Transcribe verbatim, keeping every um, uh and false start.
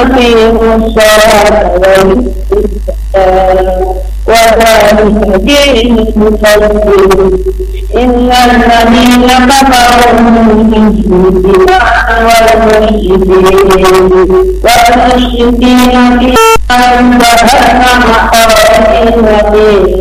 أقيموا الصلاة وذلك دين المقيم. إن الذين كفروا من المشركين والمشركين في نار جهنم خالدين فيها